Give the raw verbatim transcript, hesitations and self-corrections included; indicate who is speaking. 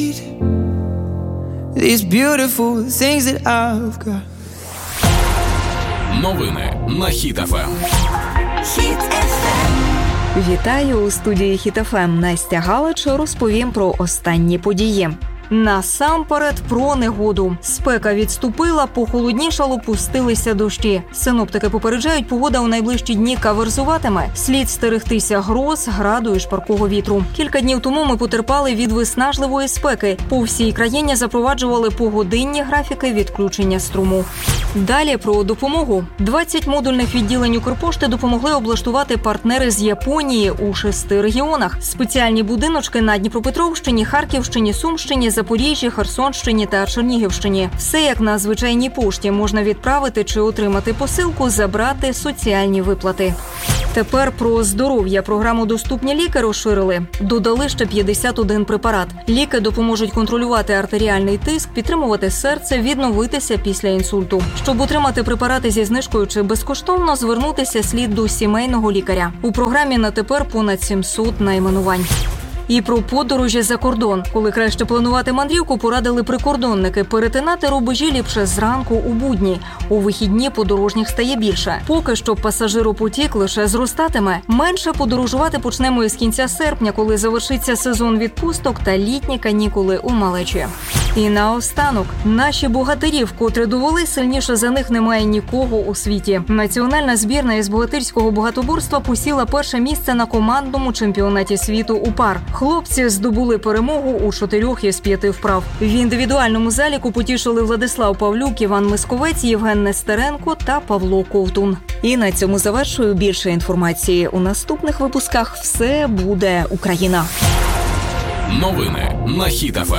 Speaker 1: These beautiful things that I've got.
Speaker 2: Новини на Хіт еф ем.
Speaker 3: Хіт еф ем.
Speaker 4: Вітаю у студії Хіт еф ем. Настя Галич розповім про останні події. Насамперед про негоду. Спека відступила, похолоднішало, пустилися дощі. Синоптики попереджають, погода у найближчі дні каверзуватиме. Слід стерегтися гроз, граду і шпаркого вітру. Кілька днів тому ми потерпали від виснажливої спеки. По всій країні запроваджували погодинні графіки відключення струму. Далі про допомогу. двадцять модульних відділень Укрпошти допомогли облаштувати партнери з Японії у шести регіонах. Спеціальні будиночки на Дніпропетровщині, Харківщині, Сумщині, Запоріжжі, Херсонщині та Чернігівщині. Все як на звичайній пошті. Можна відправити чи отримати посилку, забрати соціальні виплати. Тепер про здоров'я. Програму «Доступні ліки» розширили. Додали ще п'ятдесят один препарат. Ліки допоможуть контролювати артеріальний тиск, підтримувати серце, відновитися після інсульту. Щоб отримати препарати зі знижкою чи безкоштовно, звернутися слід до сімейного лікаря. У програмі на тепер понад сімсот найменувань. І про подорожі за кордон. Коли краще планувати мандрівку, порадили прикордонники. Перетинати рубежі ліпше зранку у будні. У вихідні подорожніх стає більше. Поки що пасажиропотік лише зростатиме. Менше подорожувати почнемо із кінця серпня, коли завершиться сезон відпусток та літні канікули у малечі. І наостанок. Наші богатирі, вкотре довели, сильніше за них немає нікого у світі. Національна збірна із богатирського багатоборства посіла перше місце на командному чемпіонаті світу у пар. Хлопці здобули перемогу у чотирьох із п'яти вправ. В індивідуальному заліку потішили Владислав Павлюк, Іван Мисковець, Євген Нестеренко та Павло Ковтун. І на цьому завершую. Більше інформації у наступних випусках. Все буде Україна.
Speaker 2: Новини на Хіт еф ем.